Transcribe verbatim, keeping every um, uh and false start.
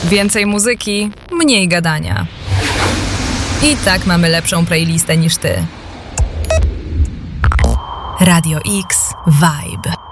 Więcej muzyki, mniej gadania. I tak mamy lepszą playlistę niż ty. Radio X Vibe.